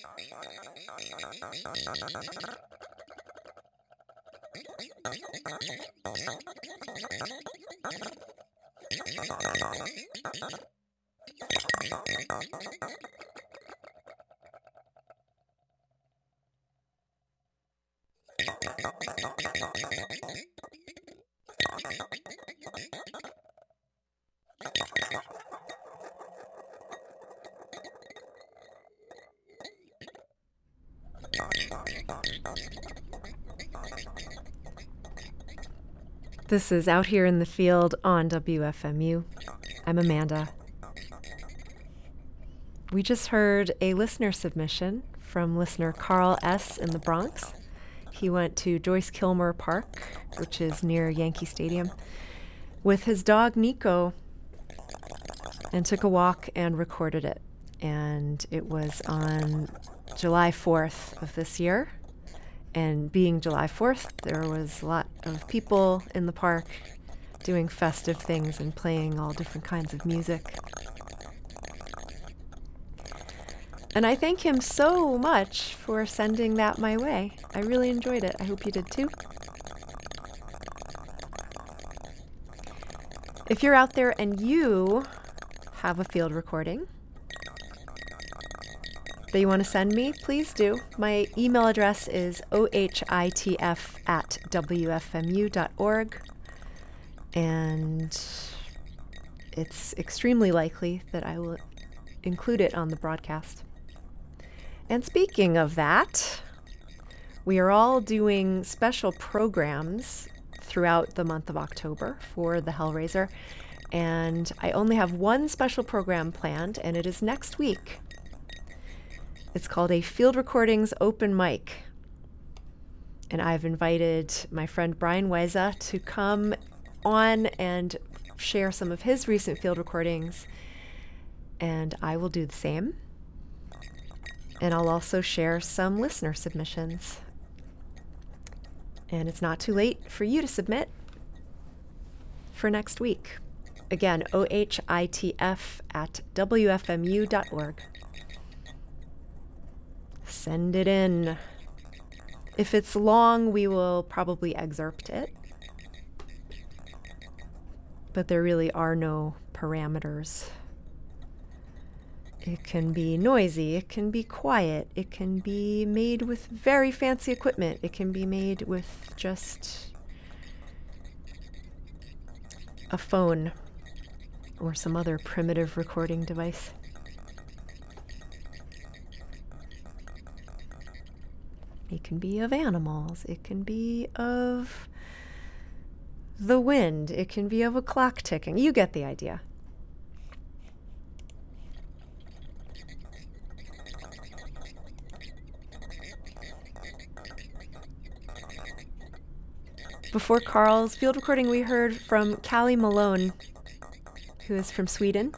This is Out Here in the Field on WFMU. I'm Amanda. We just heard a listener submission from listener Carl S. in the Bronx. He went to Joyce Kilmer Park, which is near Yankee Stadium, with his dog Nico and took a walk and recorded it. And it was on July 4th of this year. And being July 4th, there was a lot of people in the park doing festive things and playing all different kinds of music. And I thank him so much for sending that my way. I really enjoyed it. I hope you did too. If you're out there and you have a field recording that you want to send me, please do. My email address is ohitf@wfmu.org, and it's extremely likely that I will include it on the broadcast. And speaking of that, we are all doing special programs throughout the month of October for the Hellraiser, and I only have one special program planned, and it is next week. It's called a Field Recordings Open Mic. And I've invited my friend Brian Weiza to come on and share some of his recent field recordings. And I will do the same. And I'll also share some listener submissions. And it's not too late for you to submit for next week. Again, ohitf@wfmu.org. Send it in. If it's long, we will probably excerpt it. But there really are no parameters. It can be noisy, it can be quiet, it can be made with very fancy equipment, it can be made with just a phone or some other primitive recording device. It can be of animals, it can be of the wind, it can be of a clock ticking. You get the idea. Before Carl's field recording, we heard from Callie Malone, who is from Sweden.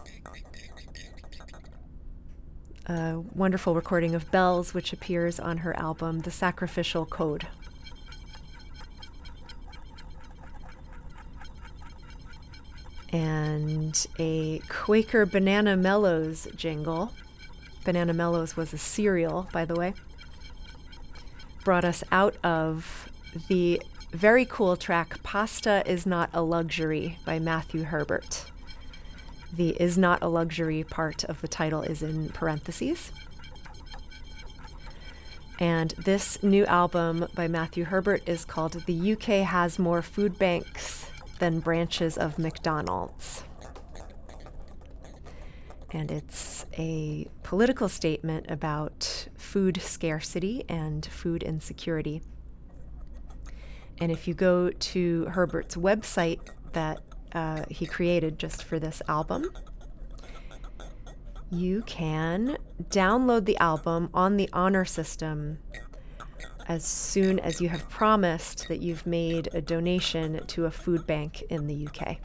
A wonderful recording of bells, which appears on her album, The Sacrificial Code. And a Quaker Banana Mellows jingle. Banana Mellows was a cereal, by the way. Brought us out of the very cool track Pasta Is Not a Luxury by Matthew Herbert. The is not a luxury part of the title is in parentheses. And this new album by Matthew Herbert is called The UK Has More Food Banks Than Branches of McDonald's. And it's a political statement about food scarcity and food insecurity. And if you go to Herbert's website that he created just for this album, you can download the album on the honor system as soon as you have promised that you've made a donation to a food bank in the UK.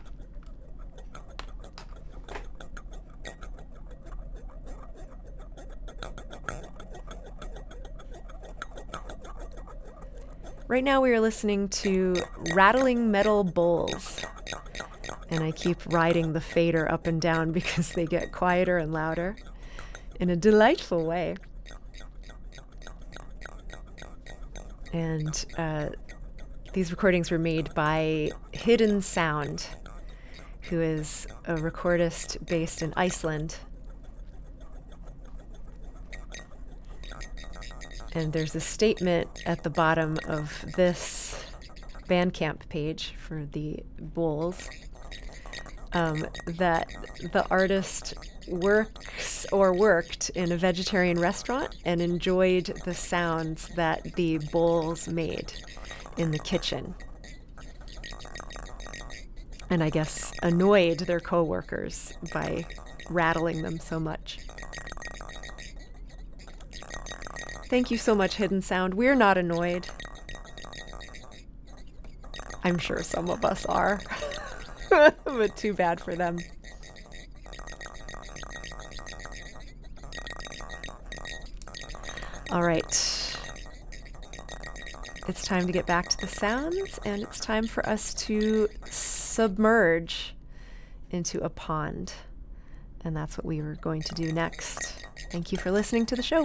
Right now we are listening to Rattling Metal Bowls. And I keep riding the fader up and down because they get quieter and louder in a delightful way. And these recordings were made by Hidden Sound, who is a recordist based in Iceland. And there's a statement at the bottom of this Bandcamp page for the bowls that the artist worked in a vegetarian restaurant and enjoyed the sounds that the bowls made in the kitchen. And I guess annoyed their coworkers by rattling them so much. Thank you so much, Hidden Sound. We're not annoyed. I'm sure some of us are, but too bad for them. All right. It's time to get back to the sounds, and it's time for us to submerge into a pond. And that's what we were going to do next. Thank you for listening to the show.